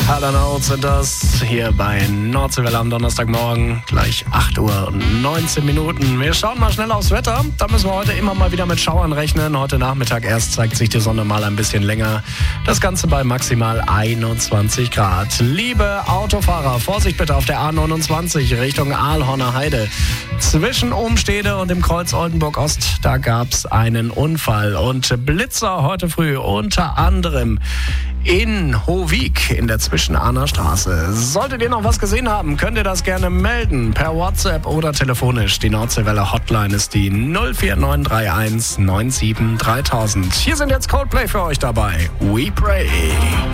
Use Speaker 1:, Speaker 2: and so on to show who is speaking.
Speaker 1: Hall & Oates sind das hier bei Nordseewelle am Donnerstagmorgen, gleich 8:19 Uhr. Wir schauen mal schnell aufs Wetter. Da müssen wir heute immer mal wieder mit Schauern rechnen. Heute Nachmittag erst zeigt sich die Sonne mal ein bisschen länger. Das Ganze bei maximal 21 Grad. Liebe Autofahrer, Vorsicht bitte auf der A29 Richtung Aalhorner Heide. Zwischen Umstede und dem Kreuz Oldenburg Ost, da gab es einen Unfall. Und Blitzer heute früh unter anderem in Hohwig in der Zwischenahner Straße. Solltet ihr noch was gesehen haben, könnt ihr das gerne melden. Per WhatsApp oder telefonisch. Die Nordseewelle Hotline ist die 04931 97 3000. Hier sind jetzt Coldplay für euch dabei. We Pray.